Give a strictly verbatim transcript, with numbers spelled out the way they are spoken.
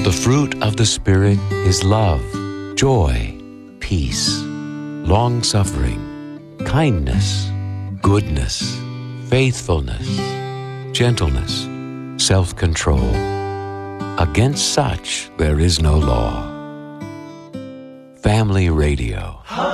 The fruit of the Spirit is love, joy, peace, long-suffering, kindness, goodness, faithfulness, gentleness, self-control. Against such there is no law. Family Radio.